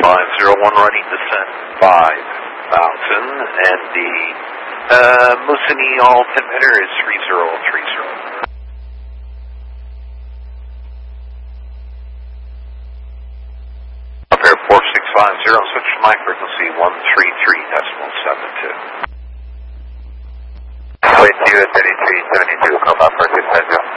4650, running descent 5,000, and the Musini altimeter is 3030. Air 4650, switch to mic frequency 133.72. Wait, 3372, come up for 650.